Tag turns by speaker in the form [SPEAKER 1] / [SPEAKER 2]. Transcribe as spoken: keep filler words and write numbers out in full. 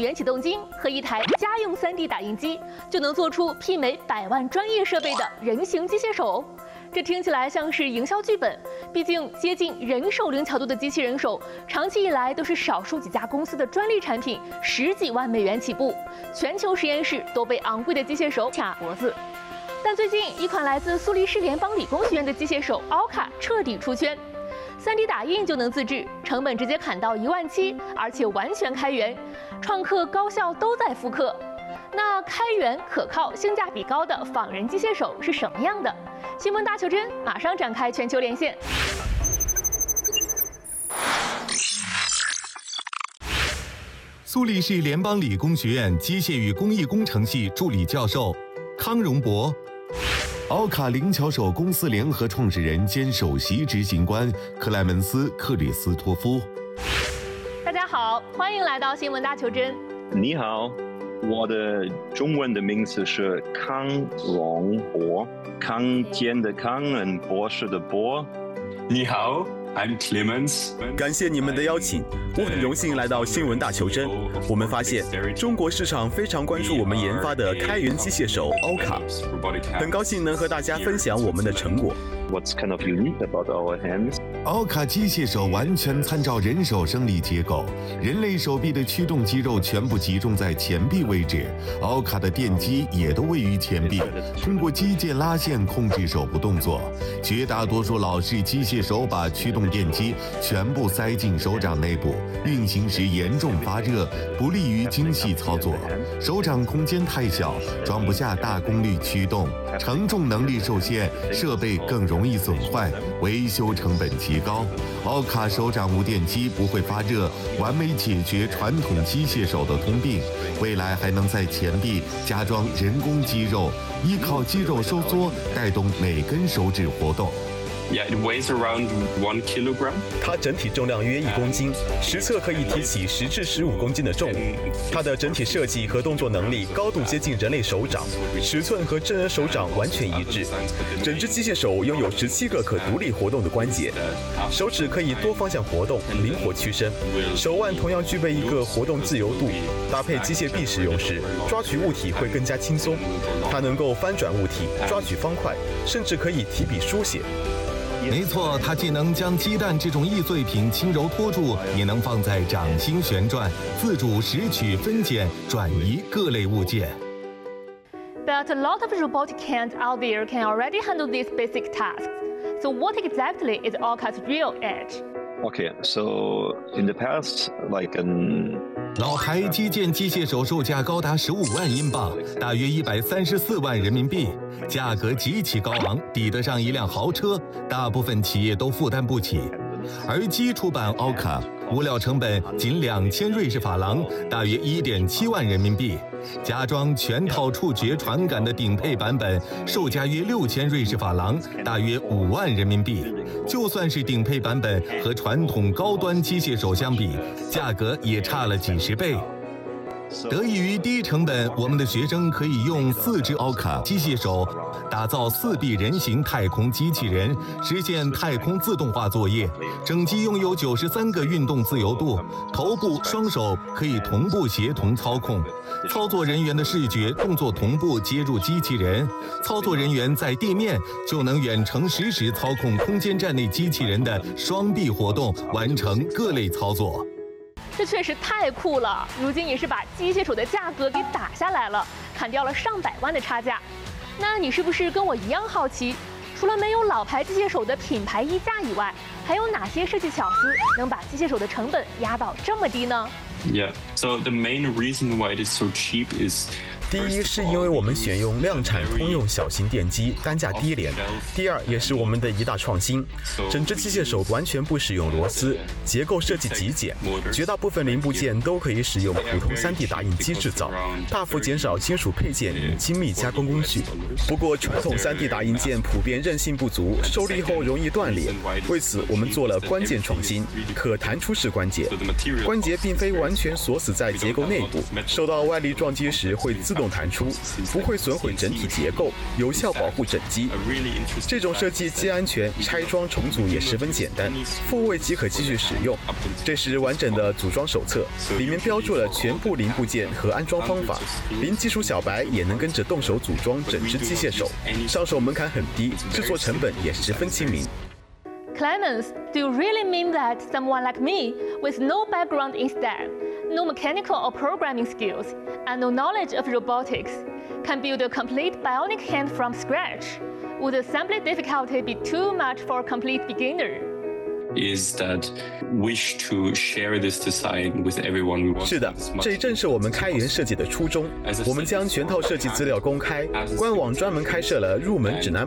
[SPEAKER 1] 元启动金和一台家用 三 D 打印机，就能做出媲美百万专业设备的人形机械手。这听起来像是营销剧本，毕竟接近人手灵巧度的机器人手，长期以来都是少数几家公司的专利产品，十几万美元起步，全球实验室都被昂贵的机械手卡脖子。但最近，一款来自苏黎世联邦理工学院的机械手奥卡彻底出圈。三 D 打印就能自制，成本直接砍到一万七，而且完全开源，创客高校都在复刻。那开源、可靠、性价比高的仿人机械手是什么样的？新闻大求真马上展开全球连线。
[SPEAKER 2] 苏黎世联邦理工学院机械与工艺工程系助理教授康荣博。奥卡灵巧手公司联合创始人兼首席执行官克莱门斯·克里斯托夫。
[SPEAKER 1] 大家好，欢迎来到新闻大求真。
[SPEAKER 3] 你好，我的中文的名字是康荣博，康健的康，博士的博。
[SPEAKER 4] 你好。I'm Clemens。
[SPEAKER 5] 感谢你们的邀请，我很荣幸来到新闻大求真。我们发现中国市场非常关注我们研发的开源机械手奥卡，很高兴能和大家分享我们的成果。
[SPEAKER 3] What's kind of unique about our hands?
[SPEAKER 2] 奥卡机械手完全参照人手生理结构，人类手臂的驱动肌肉全部集中在前臂位置，奥卡的电机也都位于前臂，通过机械拉线控制手部动作。绝大多数老式机械手把驱动电机全部塞进手掌内部，运行时严重发热，不利于精细操作。手掌空间太小，装不下大功率驱动，承重能力受限，设备更容易损坏，维修成本极高。奥卡手掌无电机不会发热，完美解决传统机械手的通病。未来还能在前臂加装人工肌肉，依靠肌肉收缩带动每根手指活动。
[SPEAKER 4] Yeah, it weighs around one kilogram.
[SPEAKER 5] 它整体重量约一公斤，实测可以提起十至十五公斤的重物。它的整体设计和动作能力高度接近人类手掌，尺寸和真人手掌完全一致。整只机械手拥有十七个可独立活动的关节，手指可以多方向活动，灵活屈伸。手腕同样具备一个活动自由度，搭配机械臂使用时，抓取物体会更加轻松。它能够翻转物体，抓取方块，甚至可以提笔书写。
[SPEAKER 2] 没错，它既能将鸡蛋这种易碎品轻柔托住，也能放在掌心旋转，自主拾取、分拣、转移各类物件。
[SPEAKER 1] But a lot of robotic hands out there can already handle these basic tasks. So what exactly is Orca's real edge?
[SPEAKER 3] Okay, so in the past, like an
[SPEAKER 2] 老牌机件机械手售价高达十五万英镑，大约一百三十四万人民币，价格极其高昂，抵得上一辆豪车，大部分企业都负担不起。而基础版奥卡物料成本仅两千瑞士法郎，大约一点七万人民币。加装全套触觉传感的顶配版本，售价约六千瑞士法郎，大约五万人民币。就算是顶配版本和传统高端机械手相比，价格也差了几十倍。得益于低成本，我们的学生可以用四只奥卡机械手打造四臂人形太空机器人，实现太空自动化作业。整机拥有九十三个运动自由度，头部、双手可以同步协同操控，操作人员的视觉动作同步接入机器人，操作人员在地面就能远程实时操控空间站内机器人的双臂活动，完成各类操作。
[SPEAKER 1] 这确实太酷了，如今也是把机械手的价格给打下来了，砍掉了上百万的差价。那你是不是跟我一样好奇，除了没有老牌机械手的品牌溢价以外，还有哪些设计巧思能把机械手的成本压到这么低呢？
[SPEAKER 4] Yeah, so the main reason why it is so cheap is
[SPEAKER 5] 第一是因为我们选用量产通用小型电机，单价低廉。第二也是我们的一大创新，整只机械手完全不使用螺丝，结构设计极简，绝大部分零部件都可以使用普通 三 D 打印机制造，大幅减少金属配件与精密加工工序。不过传统 三 D 打印件普遍韧性不足，受力后容易断裂，为此我们做了关键创新，可弹出式关节。关节并非完完全锁死在结构内部，受到外力撞击时会自动弹出，不会损毁整体结构，有效保护整机。这种设计既安全，拆装重组也十分简单，复位即可继续使用。这是完整的组装手册，里面标注了全部零部件和安装方法，零技术小白也能跟着动手组装整只机械手，上手门槛很低，制作成本也十分亲民。
[SPEAKER 1] Clemens, do you really mean that someone like me, with no background in S T E M, no mechanical or programming skills, and no knowledge of robotics, can build a complete bionic hand from scratch? Would assembly difficulty be too much for a complete beginner?
[SPEAKER 4] Is that wish to share this design with everyone we want.
[SPEAKER 5] 是的，这正是我们开源设计的初衷。我们将全套设计资料公开，官网专门开设了入门指南